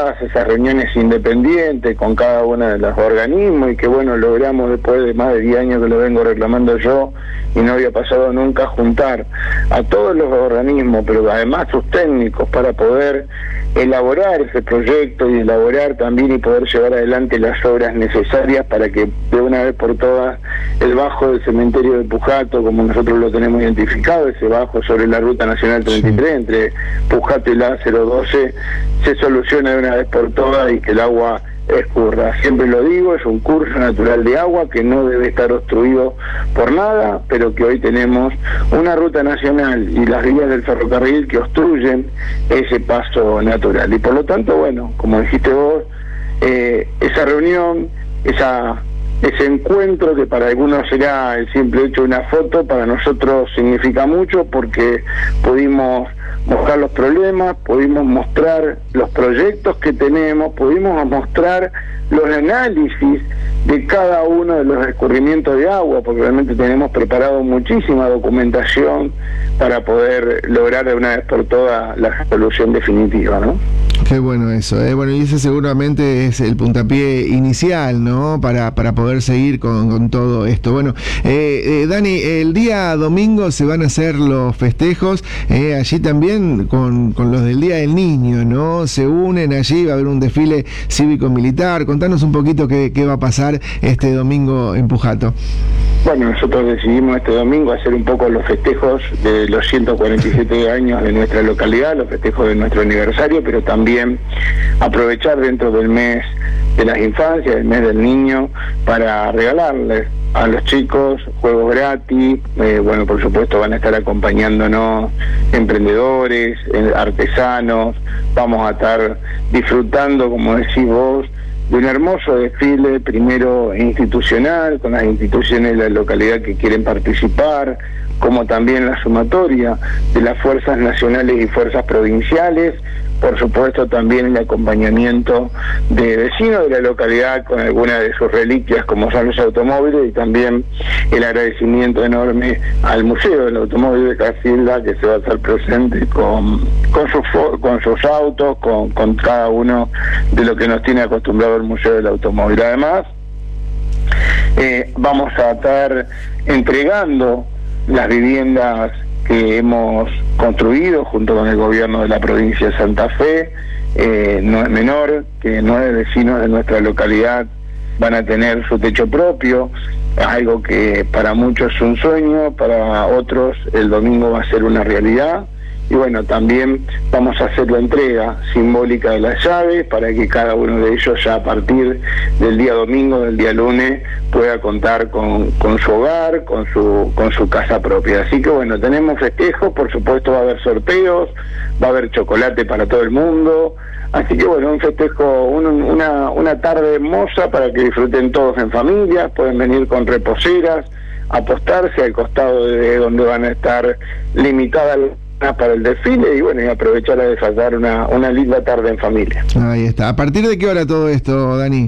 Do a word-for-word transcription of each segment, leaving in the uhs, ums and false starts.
privadas, esas reuniones independientes con cada uno de los organismos, y que bueno, logramos después de más de diez años que lo vengo reclamando yo, y no había pasado nunca, juntar a todos los organismos, pero además sus técnicos, para poder elaborar ese proyecto y elaborar también y poder llevar adelante las obras necesarias para que de una vez por todas el bajo del cementerio de Pujato, como nosotros lo tenemos identificado, ese bajo sobre la Ruta Nacional treinta y tres, sí, entre Pujato y la cero doce, se solucione de una vez por todas y que el agua escurra. Siempre lo digo, es un curso natural de agua que no debe estar obstruido por nada, pero que hoy tenemos una ruta nacional y las vías del ferrocarril que obstruyen ese paso natural. Y por lo tanto, bueno, como dijiste vos, eh, esa reunión, esa ese encuentro, que para algunos será el simple hecho de una foto, para nosotros significa mucho, porque pudimos mostrar los problemas, pudimos mostrar los proyectos que tenemos, pudimos mostrar los análisis de cada uno de los escurrimientos de agua, porque realmente tenemos preparado muchísima documentación para poder lograr de una vez por todas la solución definitiva, ¿no? Qué bueno eso, ¿eh? Bueno, y ese seguramente es el puntapié inicial, ¿no? Para, para poder seguir con, con todo esto. Bueno, eh, eh, Dani, el día domingo se van a hacer los festejos, eh, allí también con, con los del Día del Niño, ¿no? Se unen allí, va a haber un desfile cívico-militar. Contanos un poquito qué, qué va a pasar este domingo en Pujato. Bueno, nosotros decidimos este domingo hacer un poco los festejos de los ciento cuarenta y siete años de nuestra localidad, los festejos de nuestro aniversario, pero también aprovechar dentro del mes de las infancias, el mes del niño, para regalarles a los chicos juegos gratis. Eh, bueno, por supuesto van a estar acompañándonos emprendedores, artesanos, vamos a estar disfrutando, como decís vos, de un hermoso desfile, primero institucional, con las instituciones de la localidad que quieren participar, como también la sumatoria de las fuerzas nacionales y fuerzas provinciales, por supuesto también el acompañamiento de vecinos de la localidad con algunas de sus reliquias como son los automóviles, y también el agradecimiento enorme al Museo del Automóvil de Casilda, que se va a estar presente con, con, sus, con sus autos, con, con cada uno de lo que nos tiene acostumbrado el Museo del Automóvil. Además, eh, vamos a estar entregando las viviendas que hemos construido junto con el gobierno de la provincia de Santa Fe. Eh, no es menor que nueve vecinos de nuestra localidad van a tener su techo propio, algo que para muchos es un sueño, para otros el domingo va a ser una realidad. Y bueno, también vamos a hacer la entrega simbólica de las llaves para que cada uno de ellos ya a partir del día domingo, del día lunes, pueda contar con, con su hogar, con su, con su casa propia. Así que bueno, tenemos festejos, por supuesto va a haber sorteos, va a haber chocolate para todo el mundo. Así que bueno, un festejo, un, una, una tarde hermosa para que disfruten todos en familia, pueden venir con reposeras, apostarse al costado de donde van a estar limitadas para el desfile, y bueno, y aprovechar a desayunar una, una linda tarde en familia. Ahí está. ¿A partir de qué hora todo esto, Dani?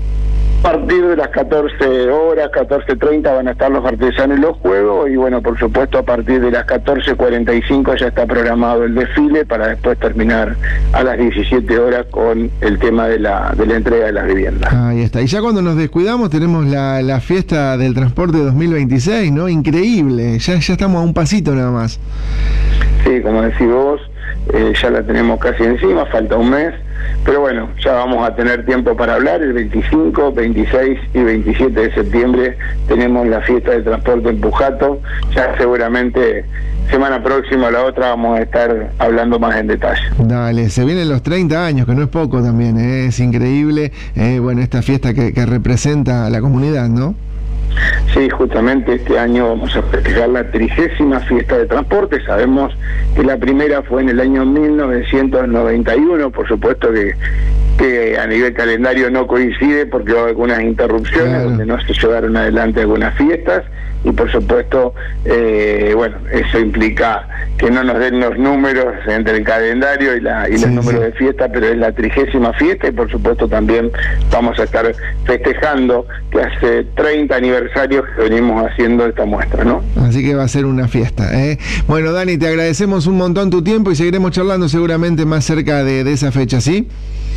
A partir de las catorce horas, catorce treinta van a estar los artesanos y los juegos, y bueno, por supuesto a partir de las catorce cuarenta y cinco ya está programado el desfile para después terminar a las diecisiete horas con el tema de la, de la entrega de las viviendas. Ahí está. Y ya cuando nos descuidamos tenemos la, la fiesta del transporte dos mil veintiséis, ¿no? Increíble. Ya, ya estamos a un pasito nada más. Sí, como decís vos, eh, ya la tenemos casi encima, falta un mes, pero bueno, ya vamos a tener tiempo para hablar. El veinticinco, veintiséis y veintisiete de septiembre tenemos la fiesta de transporte en Pujato. Ya seguramente semana próxima o la otra vamos a estar hablando más en detalle. Dale, se vienen los treinta años, que no es poco también, ¿eh? Es increíble, eh, bueno, esta fiesta que, que representa a la comunidad, ¿no? Sí, justamente este año vamos a festejar la trigésima fiesta de transporte. Sabemos que la primera fue en el año mil novecientos noventa y uno, por supuesto que, que a nivel calendario no coincide porque hubo algunas interrupciones, claro, donde no se llevaron adelante algunas fiestas, y por supuesto, eh, bueno, eso implica que no nos den los números entre el calendario y, la, y sí, los números sí. de fiesta, pero es la trigésima fiesta, y por supuesto también vamos a estar festejando que hace treinta aniversarios que venimos haciendo esta muestra, ¿no? Así que va a ser una fiesta, ¿eh? Bueno, Dani, te agradecemos un montón tu tiempo y seguiremos charlando seguramente más cerca de, de esa fecha, ¿sí?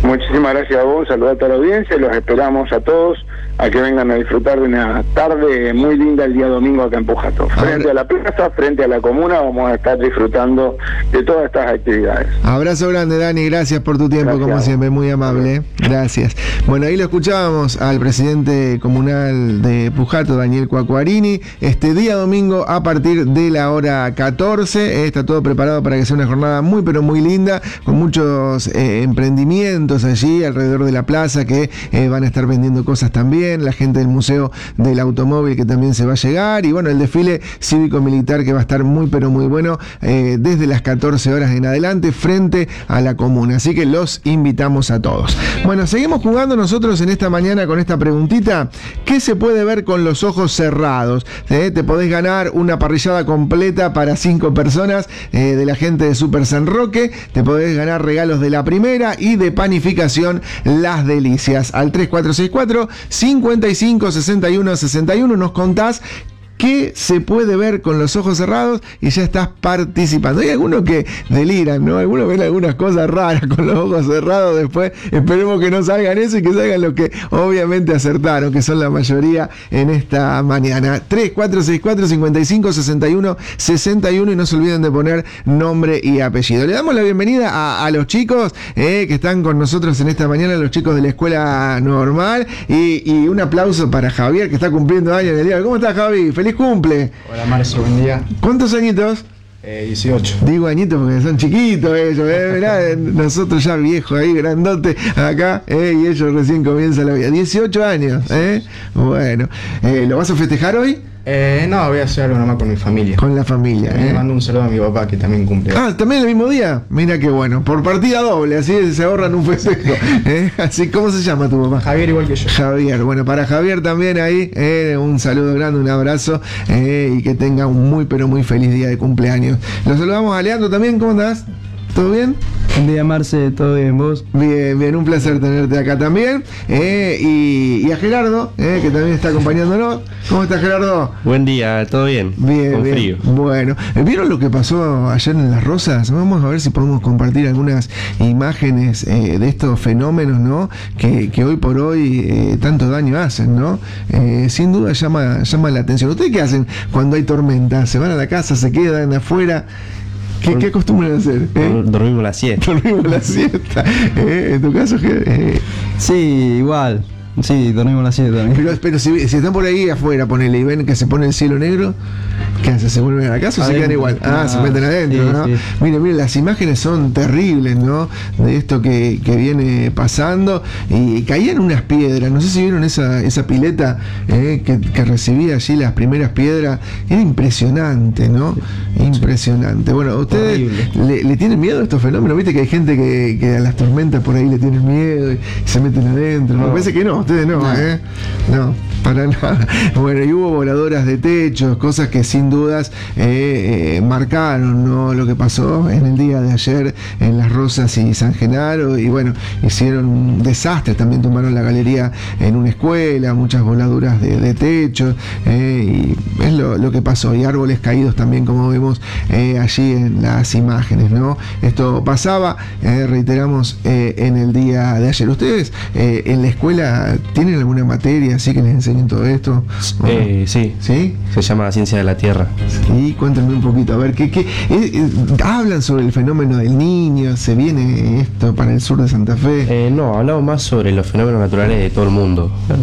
Muchísimas gracias a vos, saludar a toda la audiencia, los esperamos a todos a que vengan a disfrutar de una tarde muy linda el día domingo acá en Pujato. Frente a la plaza, frente a la comuna, vamos a estar disfrutando de todas estas actividades. Abrazo grande, Dani, gracias por tu tiempo, gracias, como siempre, muy amable. Gracias. Bueno, ahí lo escuchábamos al presidente comunal de Pujato, Daniel Cuacuarini, este día domingo a partir de la hora catorce. Está todo preparado para que sea una jornada muy, pero muy linda, con muchos eh, emprendimientos allí alrededor de la plaza que eh, van a estar vendiendo cosas también. La gente del Museo del Automóvil que también se va a llegar, y bueno, el desfile cívico-militar que va a estar muy pero muy bueno eh, desde las catorce horas en adelante frente a la comuna, así que los invitamos a todos. Bueno, seguimos jugando nosotros en esta mañana con esta preguntita: ¿qué se puede ver con los ojos cerrados? ¿Eh? Te podés ganar una parrillada completa para cinco personas eh, de la gente de Super San Roque, te podés ganar regalos de la primera y de panificación Las Delicias. Al tres cuatro seis cuatro, cincuenta y cinco, sesenta y uno, sesenta y uno nos contás qué se puede ver con los ojos cerrados y ya estás participando. Hay algunos que deliran, ¿no? Algunos ven algunas cosas raras con los ojos cerrados. Después esperemos que no salgan eso y que salgan los que obviamente acertaron, que son la mayoría en esta mañana. tres cuatro seis cuatro, cincuenta y cinco, sesenta y uno, sesenta y uno, y no se olviden de poner nombre y apellido. Le damos la bienvenida a, a los chicos eh, que están con nosotros en esta mañana, los chicos de la escuela normal, y, y un aplauso para Javier, que está cumpliendo años en el día. ¿Cómo estás, Javi? ¡Feliz cumple! Hola, Marcio, buen día. ¿Cuántos añitos? Eh, dieciocho. Digo añitos porque son chiquitos ellos, eh, mirá, nosotros ya viejos ahí, grandote acá, eh, y ellos recién comienzan la vida. dieciocho años, eh. Bueno, eh, ¿lo vas a festejar hoy? Eh, no, voy a hacer algo nomás con mi familia. Con la familia, eh. eh. mando un saludo a mi papá, que también cumple. Ah, ¿también el mismo día? Mira qué bueno, por partida doble, así se ahorran un festejo. ¿Eh? Así, ¿cómo se llama tu papá? Javier, igual que yo. Javier, bueno, para Javier también ahí, eh, un saludo grande, un abrazo, eh, y que tenga un muy pero muy feliz día de cumpleaños. Lo saludamos a Leandro también, ¿cómo andás? ¿Todo bien? Buen día, Marce, ¿todo bien vos? Bien, bien, un placer tenerte acá también. Eh, y, y a Gerardo, eh, que también está acompañándonos. ¿Cómo está, Gerardo? Buen día, ¿todo bien? Bien, con bien. Frío. Bueno, ¿vieron lo que pasó ayer en Las Rosas? Vamos a ver si podemos compartir algunas imágenes eh, de estos fenómenos, ¿no? Que, que hoy por hoy eh, tanto daño hacen, ¿no? Eh, sin duda llama, llama la atención. ¿Ustedes qué hacen cuando hay tormenta? ¿Se van a la casa, se quedan afuera? ¿Qué, ¿Qué acostumbran a hacer? ¿Eh? Dormimos la siesta. Dormimos la siesta. ¿Eh? ¿En tu caso qué? Eh. Sí, igual. Sí, dormimos la siesta también. Pero, pero si, si están por ahí afuera, ponele, y ven que se pone el cielo negro, ¿qué hacen? ¿Se vuelven a la casa o se quedan igual? Ah, ah, se meten adentro, sí, ¿no? Sí. Miren, miren, las imágenes son terribles, ¿no? De esto que, que viene pasando. Y caían unas piedras, no sé si vieron esa, esa pileta eh, que, que recibía allí las primeras piedras. Era impresionante, ¿no? Impresionante. Bueno, ¿ustedes le, le tienen miedo a estos fenómenos? ¿Viste que hay gente que, que a las tormentas por ahí le tienen miedo y se meten adentro? No. Me parece que no. Ustedes no, no, ¿eh? No, para nada. Bueno, y hubo voladoras de techos, cosas que sin dudas eh, eh, marcaron, ¿no? Lo que pasó en el día de ayer en Las Rosas y San Genaro, y bueno, hicieron un desastre, también tomaron la galería en una escuela, muchas voladuras de, de techo, eh, y es lo, lo que pasó, y árboles caídos también, como vemos eh, allí en las imágenes, ¿no? Esto pasaba, eh, reiteramos, eh, en el día de ayer. ¿Ustedes eh, en la escuela tienen alguna materia así que les enseñen todo esto? Eh, sí. ¿Sí? Se llama Ciencia de la Tierra. Sí, cuéntame un poquito, a ver, ¿qué, qué eh, eh, hablan sobre el fenómeno del Niño? ¿Se viene esto para el sur de Santa Fe? Eh, no, hablamos más sobre los fenómenos naturales de todo el mundo, claro,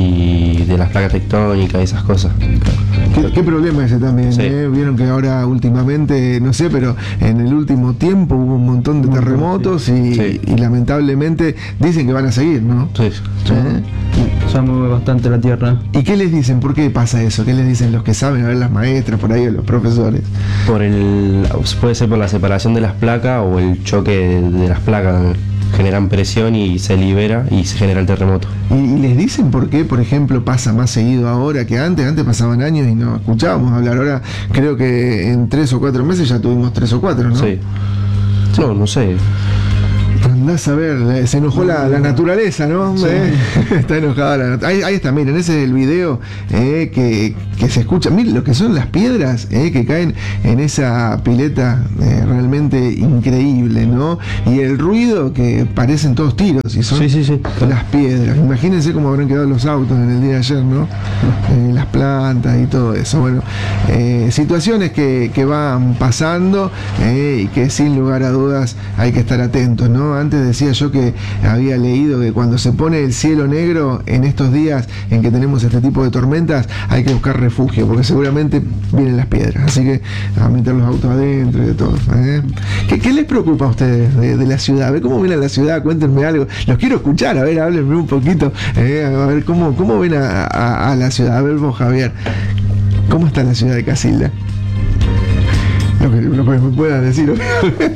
y de las placas tectónicas y esas cosas. ¿Qué, qué problema ese también? Sí. ¿eh? Vieron que ahora últimamente, no sé, pero en el último tiempo hubo un montón de terremotos y, sí. y lamentablemente dicen que van a seguir, ¿no? Sí. ¿Eh? Ya mueve bastante la tierra. ¿Y qué les dicen? ¿Por qué pasa eso? ¿Qué les dicen los que saben, a ver, las maestras por ahí o los profesores? Por el, puede ser por la separación de las placas o el choque de, de las placas. Generan presión y se libera y se genera el terremoto. ¿Y, y les dicen por qué, por ejemplo, pasa más seguido ahora que antes? Antes pasaban años y no escuchábamos hablar. Ahora creo que en tres o cuatro meses ya tuvimos tres o cuatro, ¿no? Sí. No, no sé. Andás a ver, se enojó la, la naturaleza, ¿no? Sí. ¿Eh? Está enojada la naturaleza. Ahí, ahí está, miren, ese es el video eh, que, que se escucha. Miren lo que son las piedras eh, que caen en esa pileta, eh, realmente increíble, ¿no? Y el ruido que parecen todos tiros y son Sí, sí, sí. las piedras. Imagínense cómo habrán quedado los autos en el día de ayer, ¿no? Eh, las plantas y todo eso. Bueno, eh, situaciones que, que van pasando eh, y que sin lugar a dudas hay que estar atentos, ¿no? Antes decía yo que había leído que cuando se pone el cielo negro en estos días en que tenemos este tipo de tormentas hay que buscar refugio porque seguramente vienen las piedras, así que a meter los autos adentro y de todo, ¿eh? ¿Qué, qué les preocupa a ustedes de, de la ciudad? A ver cómo ven a la ciudad, cuéntenme algo, los quiero escuchar, a ver, háblenme un poquito, ¿eh? A ver cómo, cómo ven a, a, a la ciudad, a ver vos, Javier, ¿cómo está la ciudad de Casilda? Lo que, lo que me puedan decir, obviamente.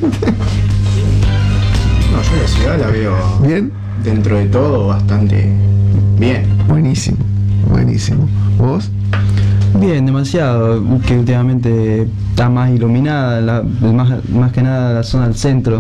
No, yo la ciudad la veo ¿Bien? dentro de todo bastante bien. Buenísimo, buenísimo. ¿Vos? Bien, demasiado, que últimamente está más iluminada, la- más, más que nada la zona del centro.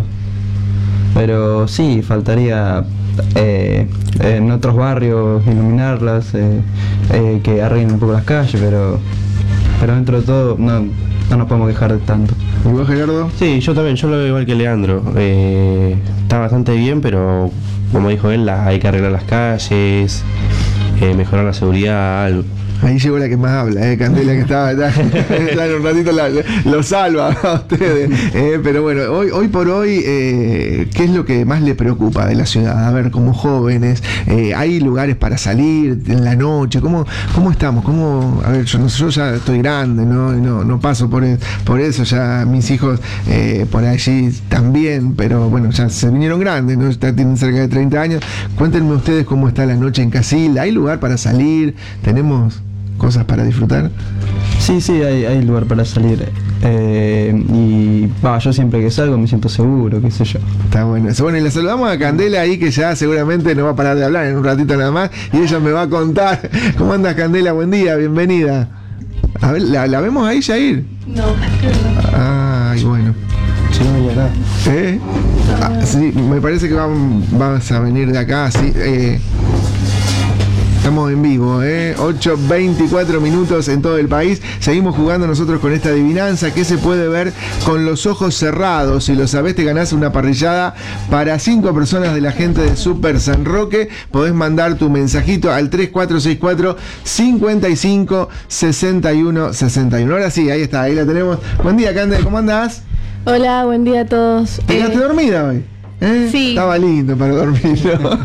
Pero sí, faltaría eh, en otros barrios iluminarlas, eh, eh, que arreglen un poco las calles, pero, pero dentro de todo no, no nos podemos quejar de tanto. ¿Y vos, Gerardo? Sí, yo también, yo lo veo igual que Leandro. Eh, está bastante bien, pero como dijo él, la- hay que arreglar las calles, eh, mejorar la seguridad, algo. Ahí llegó la que más habla, eh, Candela, que estaba, está, está en un ratito la- lo salva a ustedes. Eh, pero bueno, hoy, hoy por hoy, eh, ¿qué es lo que más le preocupa de la ciudad? A ver, como jóvenes, eh, ¿hay lugares para salir en la noche? ¿Cómo, cómo estamos? ¿Cómo? A ver, yo, no, yo ya estoy grande, ¿no? Y no, no paso por, e- por eso, ya mis hijos eh, por allí también, pero bueno, ya se vinieron grandes, ¿no? Ya tienen cerca de treinta años. Cuéntenme ustedes cómo está la noche en Casilda. ¿Hay lugar para salir? ¿Tenemos cosas para disfrutar? Sí, sí, hay, hay lugar para salir. Eh, y va, yo siempre que salgo me siento seguro, qué sé yo. Está bueno eso. Bueno, y le saludamos a Candela ahí, que ya seguramente no va a parar de hablar en un ratito nada más, y ella me va a contar. ¿Cómo andas, Candela? Buen día, bienvenida. A ver, ¿la, la vemos ahí, Jair? No, creo que no. Ay, bueno. Si no, ya está. ¿Eh? Ah, sí, me parece que van, vas a venir de acá, sí. Eh, Estamos en vivo, ¿eh? ocho veinticuatro minutos en todo el país. Seguimos jugando nosotros con esta adivinanza que se puede ver con los ojos cerrados. Si lo sabés, te ganás una parrillada para cinco personas de la gente de Super San Roque. Podés mandar tu mensajito al tres cuatro seis cuatro, cinco cinco, seis uno seis uno. Ahora sí, ahí está, ahí la tenemos. Buen día, Cande, ¿cómo andás? Hola, buen día a todos. ¿Te quedaste Eh, dormida hoy? ¿Eh? Sí. Estaba lindo para dormir, ¿no?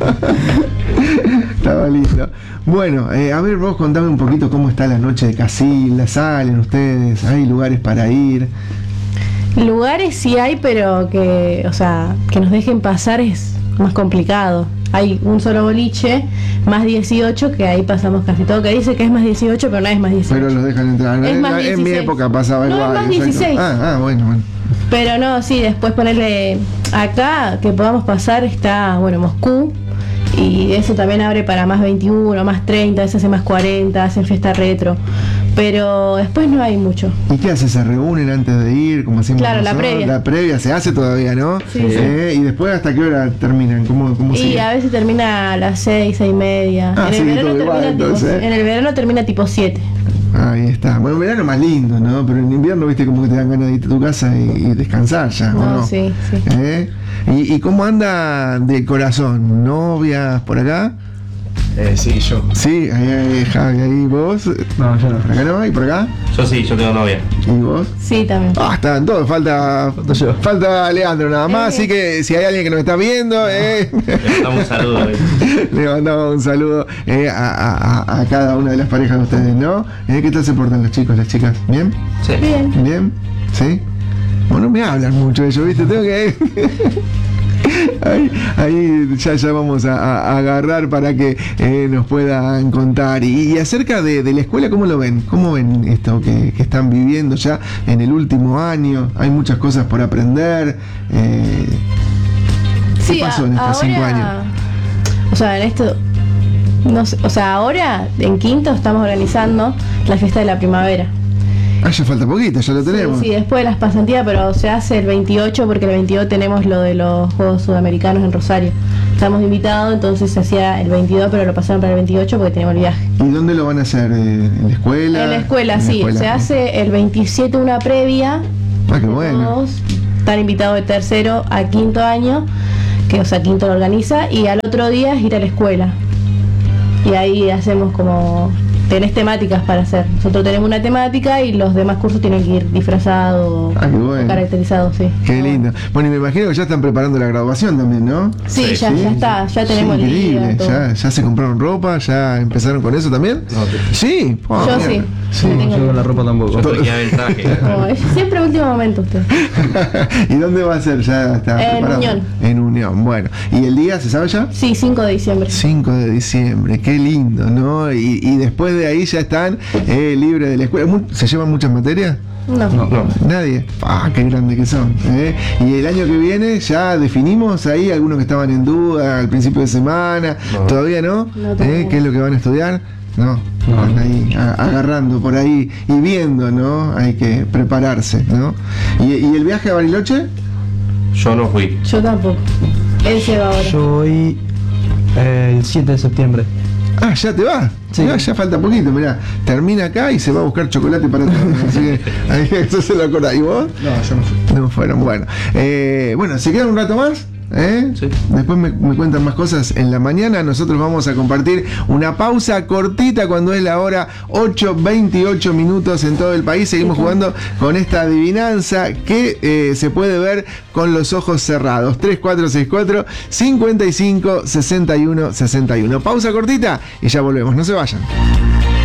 Estaba lindo. Bueno, eh, a ver, vos contame un poquito cómo está la noche de Casilda. ¿Salen ustedes? ¿Hay lugares para ir? lugares sí hay, pero que, o sea, que nos dejen pasar es más complicado. Hay un solo boliche, más dieciocho, que ahí pasamos casi todo, que dice que es más dieciocho, pero no es más dieciocho. Pero los dejan entrar. Es en, más en mi dieciséis. época pasaba No, igual. es más exacto. dieciséis. Ah, ah, bueno, bueno. Pero no, sí, después ponerle acá, que podamos pasar, está, bueno, Moscú, y eso también abre para más veintiuno, más treinta, se hace más cuarenta, hacen fiesta retro, pero después no hay mucho. ¿Y qué hace? ¿Se reúnen antes de ir? Como hacemos Claro, la nosotros? previa. La previa se hace todavía, ¿no? Sí, Eh, ¿Y después hasta qué hora terminan? ¿Cómo, cómo Y sigue? a veces termina a las seis, seis y media. Ah, en, el sigue verano todo igual, termina tipo, entonces. en el verano termina tipo siete. Ahí está. Bueno, verano más lindo, ¿no? Pero en invierno, viste, como que te dan ganas de irte a tu casa y, y descansar ya, ¿o No, no? sí, sí. ¿Eh? ¿Y, ¿Y cómo anda de corazón? ¿Novias por acá? Eh, sí, yo. Sí, ahí, ahí, Javi, ahí vos. No, yo no. ¿Por acá no? ¿Y por acá? Yo sí, yo tengo novia. ¿Y vos? Sí, también. Ah, están todos, falta, yo. falta Leandro nada más, Eh. así que si hay alguien que nos está viendo, eh, Le mandamos un saludo. eh. le mandamos un saludo eh, a, a- a- a cada una de las parejas de ustedes, ¿no? Eh, ¿Qué tal se portan los chicos, las chicas? ¿Bien? Sí. Bien. ¿Bien? ¿Sí? Bueno, no me hablan mucho ellos, ¿viste? Tengo que... Ahí, ahí ya, ya vamos a, a- a agarrar para que eh, nos puedan contar. Y, y acerca de, de la escuela, ¿cómo lo ven? ¿Cómo ven esto que, que están viviendo ya en el último año? Hay muchas cosas por aprender. eh, ¿Qué pasó en estos ahora, cinco años? O sea, en esto, no sé, o sea, ahora en quinto estamos organizando la fiesta de la primavera. Ah, ya falta poquito, ya lo tenemos. Sí, sí, después de las pasantías, pero se hace el veintiocho porque el veintidós tenemos lo de los Juegos Sudamericanos en Rosario. Estamos invitados, entonces se hacía el veintidós, pero lo pasaron para el veintiocho porque tenemos el viaje. ¿Y dónde lo van a hacer? ¿En la escuela? En la escuela, En la sí. escuela. Se hace el veintisiete una previa. Ah, qué bueno. Todos están invitados de tercero a quinto año, que o sea, quinto lo organiza, y al otro día es ir a la escuela. Y ahí hacemos como... Tenés temáticas para hacer. Nosotros tenemos una temática y los demás cursos tienen que ir disfrazados, Ah, qué bueno. caracterizados, sí. Qué lindo. Bueno, y me imagino que ya están preparando la graduación también, ¿no? Sí, sí, ya, ya está, ya tenemos Sí, el día. increíble. todo. Ya, ya se compraron ropa, ya empezaron con eso también. No, te- Sí. Oh, Yo mierda. sí. Sí. Yo tengo- Yo con la ropa tampoco. Yo tengo que ver el traje. No, es siempre a último momento usted. ¿Y dónde va a ser? Ya está En preparado. Unión. En Unión. Bueno. ¿Y el día se sabe ya? Sí, cinco de diciembre. cinco de diciembre, qué lindo, ¿no? Y, y después de ahí ya están eh, libres de la escuela. Mu- ¿Se llevan muchas materias? No. No. Nadie. Ah, qué grande que son. ¿eh? Y el año que viene ya definimos ahí algunos que estaban en duda al principio de semana. No. ¿Todavía no? No, ¿Eh? todavía no. ¿Qué es lo que van a estudiar? No. No. Van ahí a- agarrando por ahí y viendo, ¿no? Hay que prepararse, ¿no? ¿Y, y el viaje a Bariloche? Yo no fui. Yo tampoco. Él se va ahora. Yo voy eh, el siete de septiembre. Ah, ya te va. Sí. Ya, ya falta poquito, mirá. Termina acá y se va a buscar chocolate para todos. Así que ahí eso se lo acordás. ¿Y vos? No, yo no fui. No fueron. Bueno, eh, bueno, ¿se quedan un rato más? ¿Eh? Sí. Después me, me cuentan más cosas en la mañana. Nosotros vamos a compartir una pausa cortita cuando es la hora ocho veintiocho minutos en todo el país. Seguimos jugando con esta adivinanza que eh, se puede ver con los ojos cerrados. tres cuatro seis cuatro, cinco cinco, seis uno, seis uno. Pausa cortita y ya volvemos. No se vayan.